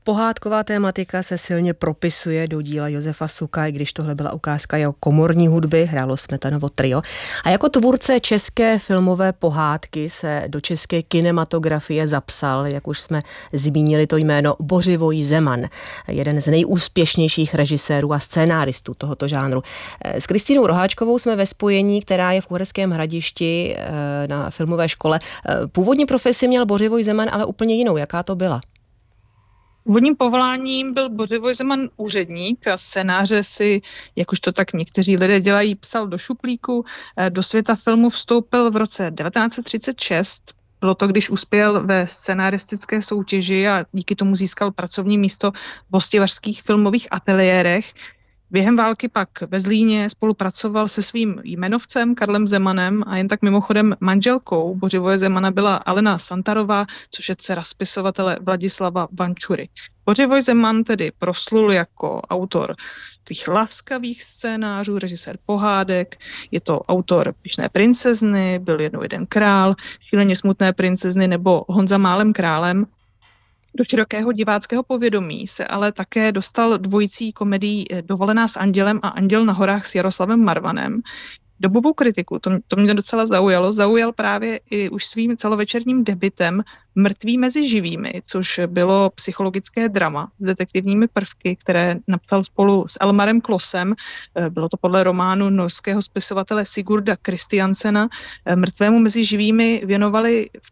pohádková tématika se silně propisuje do díla Josefa Suka, i když tohle byla ukázka jeho komorní hudby, hrálo Smetanovo trio. A jako tvůrce české filmové pohádky se do české kinematografie zapsal, jak už jsme zmínili, to jméno Bořivoj Zeman, jeden z nejúspěšnějších režisérů a scénáristů tohoto žánru. S Kristýnou Roháčkovou jsme ve spojení, která je v Uherském Hradišti na filmové škole. Původní profesi měl Bořivoj Zeman, ale úplně jinou. Jaká to byla? Původním povoláním byl Bořivoj Zeman úředník a scénáře si, jak už to tak někteří lidé dělají, psal do šuplíku. Do světa filmu vstoupil v roce 1936. Bylo to, když uspěl ve scenaristické soutěži a díky tomu získal pracovní místo v hostivařských filmových ateliérech. Během války pak ve Zlíně spolupracoval se svým jmenovcem Karlem Zemanem a jen tak mimochodem manželkou Bořivoje Zemana byla Alena Santarová, což je dcera spisovatele Vladislava Vančury. Bořivoj Zeman tedy proslul jako autor těch laskavých scénářů, režisér pohádek, je to autor Pyšné princezny, Byl jednou jeden král, Šíleně smutné princezny nebo Honza málem králem. Do širokého diváckého povědomí se ale také dostal dvojicí komedií Dovolená s andělem a Anděl na horách s Jaroslavem Marvanem. Dobovou kritiku, to mě docela zaujal právě i už svým celovečerním debutem Mrtví mezi živými, což bylo psychologické drama s detektivními prvky, které napsal spolu s Elmarem Klossem. Bylo to podle románu norského spisovatele Sigurda Kristiansena. Mrtvému mezi živými věnovali v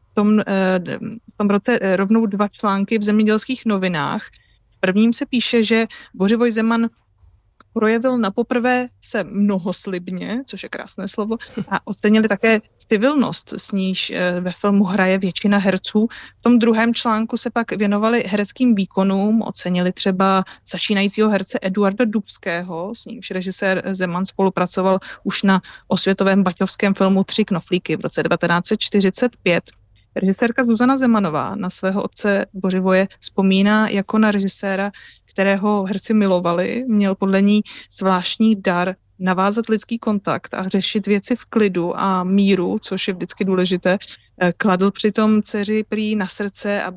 tom roce rovnou 2 články v Zemědělských novinách. V prvním se píše, že Bořivoj Zeman projevil napoprvé se mnohoslibně, což je krásné slovo, a ocenili také civilnost, s níž ve filmu hraje většina herců. V tom druhém článku se pak věnovali hereckým výkonům, ocenili třeba začínajícího herce Eduarda Dubského, s nímž režisér Zeman spolupracoval už na osvětovém baťovském filmu 3 knoflíky v roce 1945. Režisérka Zuzana Zemanová na svého otce Bořivoje vzpomíná jako na režiséra, kterého herci milovali, měl podle ní zvláštní dar navázat lidský kontakt a řešit věci v klidu a míru, což je vždycky důležité. Kladl přitom dceři prý na srdce, aby